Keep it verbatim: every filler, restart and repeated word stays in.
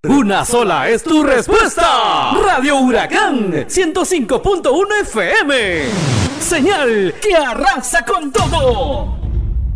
Una sola es tu respuesta. Radio Huracán ciento cinco punto uno F M. Señal que arrasa con todo.